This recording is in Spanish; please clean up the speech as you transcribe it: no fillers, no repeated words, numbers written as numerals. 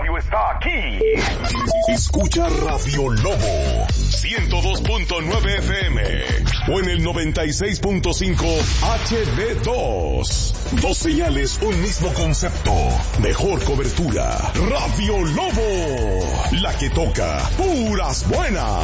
radio está aquí. Escucha Radio Lobo 102.9 FM o en el 96.5 HD2. Dos señales, un mismo concepto. Mejor cobertura. Radio Lobo, la que toca puras buenas.